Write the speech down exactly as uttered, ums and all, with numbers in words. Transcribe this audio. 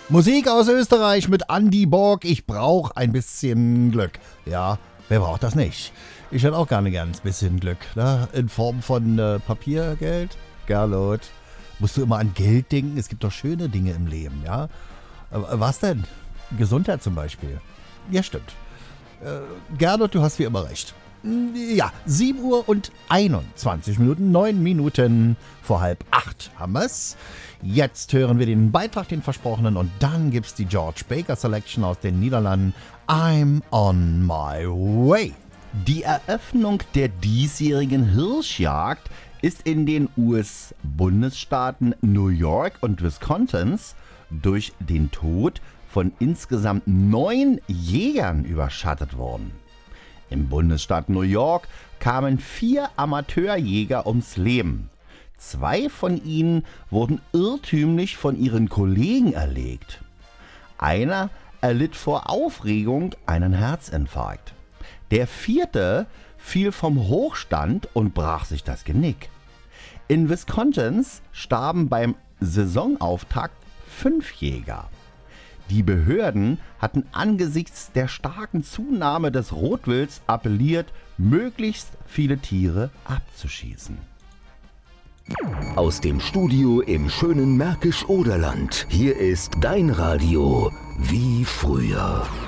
Musik aus Österreich mit Andy Borg. Ich brauche ein bisschen Glück. Ja, wer braucht das nicht? Ich hätte auch gerne gern ein bisschen Glück. Ne? In Form von äh, Papiergeld. Gerlot. Musst du immer an Geld denken? Es gibt doch schöne Dinge im Leben, ja? Aber was denn? Gesundheit zum Beispiel. Ja, stimmt. Äh, Gerlot, du hast wie immer recht. Ja, sieben Uhr und einundzwanzig Minuten, neun Minuten vor halb acht haben wir's. Jetzt hören wir den Beitrag, den versprochenen, und dann gibt's die George Baker Selection aus den Niederlanden. I'm on my way. Die Eröffnung der diesjährigen Hirschjagd ist in den U S-Bundesstaaten New York und Wisconsin durch den Tod von insgesamt neun Jägern überschattet worden. Im Bundesstaat New York kamen vier Amateurjäger ums Leben. Zwei von ihnen wurden irrtümlich von ihren Kollegen erlegt. Einer erlitt vor Aufregung einen Herzinfarkt. Der vierte fiel vom Hochstand und brach sich das Genick. In Wisconsin starben beim Saisonauftakt fünf Jäger. Die Behörden hatten angesichts der starken Zunahme des Rotwilds appelliert, möglichst viele Tiere abzuschießen. Aus dem Studio im schönen Märkisch-Oderland. Hier ist dein Radio wie früher.